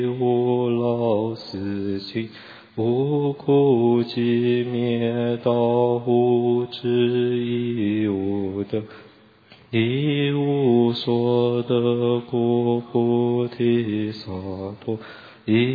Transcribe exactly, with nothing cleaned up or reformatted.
无老死尽，无苦集灭道，无智亦无得，一无所得故，菩提萨埵。